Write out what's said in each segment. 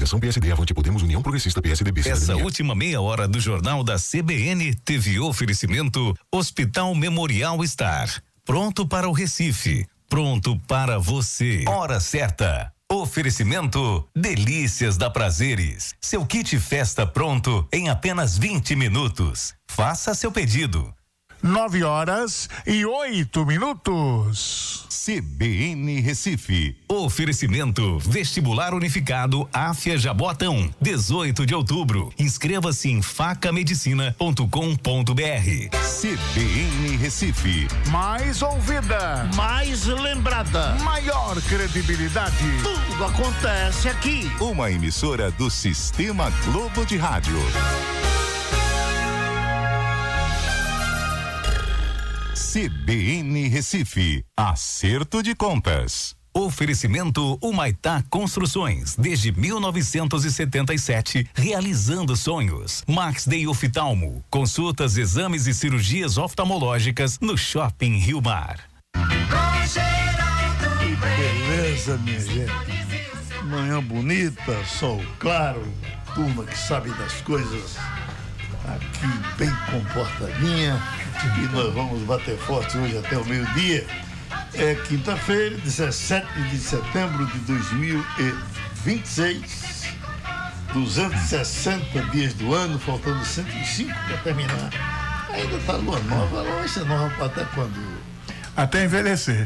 Coligação PSD, Avante, Podemos, União Progressista, PSDB. Essa última meia hora do Jornal da CBN teve oferecimento Hospital Memorial Star. Pronto para o Recife. Pronto para você. Hora certa. Oferecimento Delícias da Prazeres. Seu kit festa pronto em apenas 20 minutos. Faça seu pedido. 9h08. CBN Recife. Oferecimento Vestibular Unificado Áfia Jaboatão. 18 de outubro. Inscreva-se em facamedicina.com.br. CBN Recife. Mais ouvida. Mais lembrada. Maior credibilidade. Tudo acontece aqui. Uma emissora do Sistema Globo de Rádio. CBN Recife. Acerto de contas. Oferecimento Humaitá Construções, desde 1977, realizando sonhos. Max Day Oftalmo, consultas, exames e cirurgias oftalmológicas no Shopping Rio Mar. Que beleza, minha gente. Manhã bonita, sol claro, turma que sabe das coisas aqui bem comportadinha. E nós vamos bater forte hoje até o meio-dia. É quinta-feira, 17 de setembro de 2026. 260 dias do ano, faltando 105 para terminar. Ainda tá lua nova, ela vai ser nova até quando? Até envelhecer.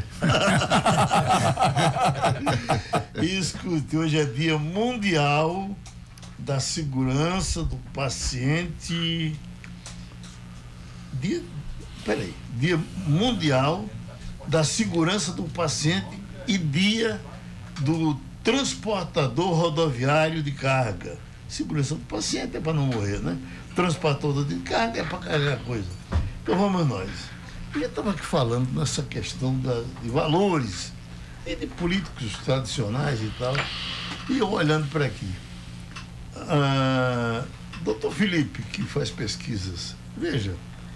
Escute, hoje é Dia Mundial da Segurança do Paciente. Dia Mundial da Segurança do Paciente e Dia do Transportador Rodoviário de Carga. Segurança do paciente é para não morrer, né? Transportador de carga é para carregar coisa. Então vamos nós. Eu estava aqui falando nessa questão de valores e de políticos tradicionais e tal, e eu olhando para aqui. Doutor Felipe, que faz pesquisas, veja,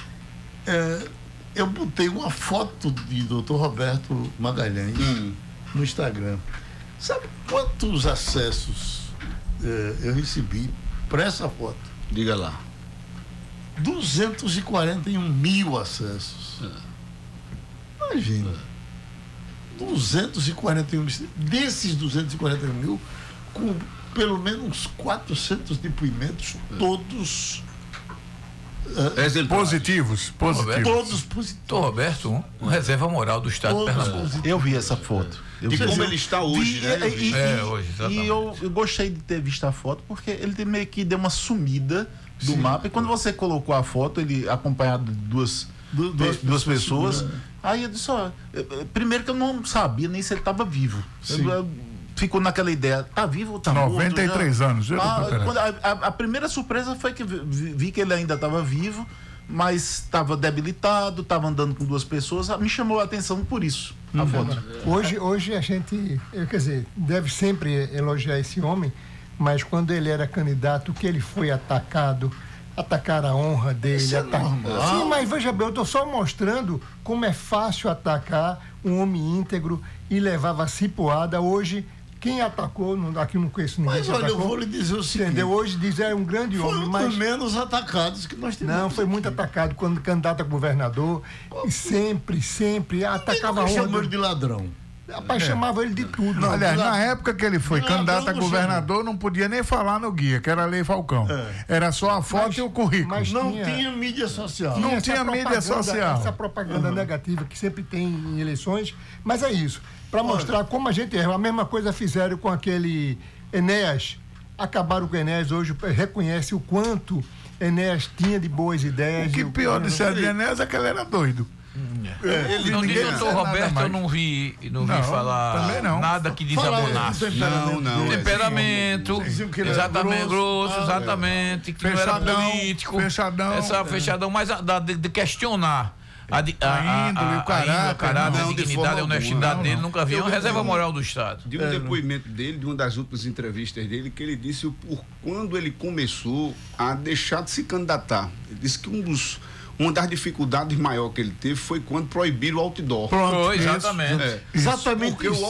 eu botei uma foto de Dr. Roberto Magalhães no Instagram. Sabe quantos acessos eu recebi para essa foto? Diga lá. 241 mil acessos. Imagina. 241 mil. Desses 241 mil, com pelo menos 400 depoimentos, todos positivos. Todos positivos. Roberto, reserva moral do Estado de Pernambuco. Eu vi essa foto. De como ele está hoje, né? Hoje, e eu gostei de ter visto a foto porque ele meio que deu uma sumida do mapa. E quando você colocou a foto, ele acompanhado de duas pessoas, aí eu disse, primeiro que eu não sabia nem se ele estava vivo. Ficou naquela ideia, tá vivo ou tá 93 morto? Anos. A primeira surpresa foi que vi que ele ainda estava vivo, mas estava debilitado, estava andando com duas pessoas. Me chamou a atenção por isso, a foto. Hoje a gente, quer dizer, deve sempre elogiar esse homem, mas quando ele era candidato, que ele foi atacar a honra dele. Isso é normal. Sim, mas veja bem, eu estou só mostrando como é fácil atacar um homem íntegro e levava cipuada. Hoje, quem atacou, aqui não conheço ninguém. Mas olha, eu vou lhe dizer o seguinte. Entendeu? Hoje dizer um grande homem, mas... Foi menos atacados que nós tivemos. Não, foi muito atacado quando candidato a governador. E sempre atacava a honra. Chamou ele de ladrão. Rapaz, chamava ele de tudo. Aliás, na época que ele foi candidato a governador, não podia nem falar no guia, que era a Lei Falcão. Era só a foto e o currículo. Mas não tinha mídia social. Não tinha mídia social. Essa propaganda negativa que sempre tem em eleições. Mas é isso. Para mostrar como a gente erra. A mesma coisa fizeram com aquele Enéas. Acabaram com o Enéas. Hoje reconhece o quanto Enéas tinha de boas ideias. O que pior de ser de Enéas é que ele era doido. De doutor Roberto eu não vi falar nada que desabonasse. Não. Temperamento, exatamente, grosso, exatamente, que fechadão, não era político. Essa fechadão, mas de questionar a índole, o caráter, a dignidade, a honestidade dele, nunca vi. É uma reserva moral do Estado. De um depoimento dele, de uma das últimas entrevistas dele, que ele disse quando ele começou a deixar de se candidatar. Ele disse que uma das dificuldades maiores que ele teve foi quando proibiram o outdoor. Pronto, exatamente. Exatamente. Porque o